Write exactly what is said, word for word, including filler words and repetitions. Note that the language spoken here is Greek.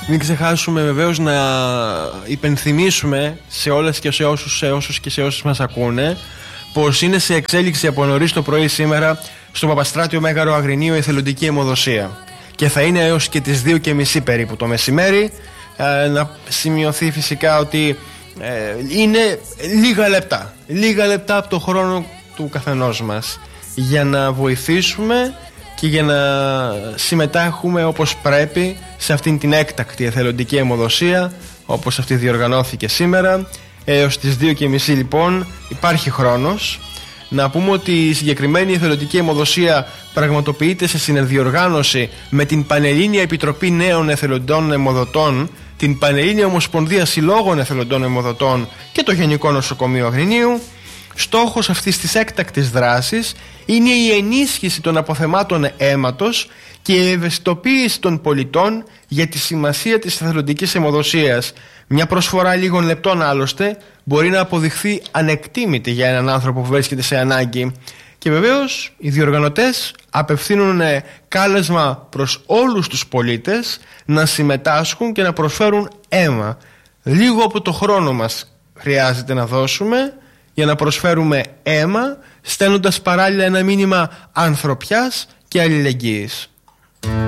Μην ξεχάσουμε βεβαίως να υπενθυμίσουμε σε όλες και σε όσους, σε όσους και σε όσους μας ακούνε πως είναι σε εξέλιξη από νωρίς το πρωί σήμερα στο Παπαστράτιο Μέγαρο Αγρινίου εθελοντική αιμοδοσία. Και θα είναι έως και τις δύο και μισή περίπου το μεσημέρι. Ε, να σημειωθεί φυσικά ότι ε, είναι λίγα λεπτά. Λίγα λεπτά από το χρόνο του καθενός μας για να βοηθήσουμε και για να συμμετάχουμε όπως πρέπει σε αυτήν την έκτακτη εθελοντική αιμοδοσία, όπως αυτή διοργανώθηκε σήμερα. Έως τις δύο και μισή λοιπόν υπάρχει χρόνος. Να πούμε ότι η συγκεκριμένη εθελοντική αιμοδοσία πραγματοποιείται σε συνδιοργάνωση με την Πανελλήνια Επιτροπή Νέων Εθελοντών Αιμοδοτών, την Πανελλήνια Ομοσπονδία Συλλόγων Εθελοντών Αιμοδοτών και το Γενικό Νοσοκομείο Αγρινίου. Στόχος αυτής της έκτακτης δράσης είναι η ενίσχυση των αποθεμάτων αίματος και η ευαισθητοποίηση των πολιτών για τη σημασία της εθελοντικής αιμοδοσίας. Μια προσφορά λίγων λεπτών άλλωστε μπορεί να αποδειχθεί ανεκτήμητη για έναν άνθρωπο που βρίσκεται σε ανάγκη. Και βεβαίως οι διοργανωτές απευθύνουν κάλεσμα προς όλους τους πολίτες να συμμετάσχουν και να προσφέρουν αίμα. Λίγο από το χρόνο μας χρειάζεται να δώσουμε για να προσφέρουμε αίμα, στέλνοντας παράλληλα ένα μήνυμα ανθρωπιάς και αλληλεγγύης.